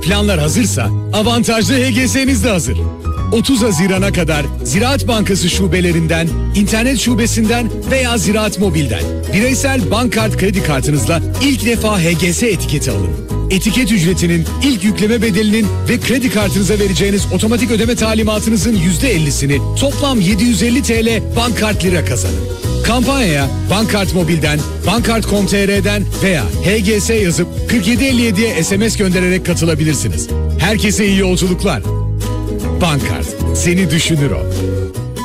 Planlar hazırsa avantajlı HGS'niz de hazır. 30 Haziran'a kadar Ziraat Bankası şubelerinden, internet şubesinden veya Ziraat Mobil'den bireysel bankkart kredi kartınızla ilk defa HGS etiketi alın. Etiket ücretinin, ilk yükleme bedelinin ve kredi kartınıza vereceğiniz otomatik ödeme talimatınızın %50'sini toplam 750 TL Bankkart Lira kazanın. Kampanyaya Bankkart Mobil'den, Bankkart.com.tr'den veya HGS yazıp 4757'ye SMS göndererek katılabilirsiniz. Herkese iyi yolculuklar. Bankkart, seni düşünür o.